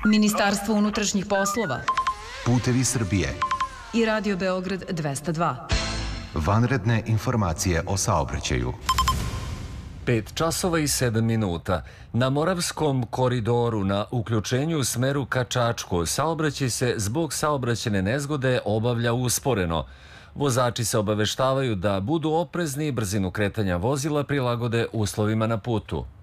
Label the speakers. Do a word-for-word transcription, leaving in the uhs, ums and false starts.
Speaker 1: Ministarstvo unutrašnjih poslova,
Speaker 2: Putevi Srbije
Speaker 1: i Radio Beograd dvesta dva.
Speaker 2: Vanredne informacije o saobraćaju.
Speaker 3: Pet časova i sedam minuta. Na Moravskom koridoru na uključenju u smeru ka Čačku saobraćaj se zbog saobraćajne nezgode obavlja usporeno. Vozači se obaveštavaju da budu oprezni i brzinu kretanja vozila prilagode uslovima na putu.